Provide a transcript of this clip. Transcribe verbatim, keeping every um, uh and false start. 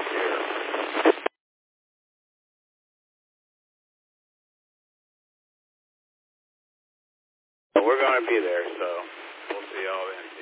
We're going to be there, so we'll see y'all then.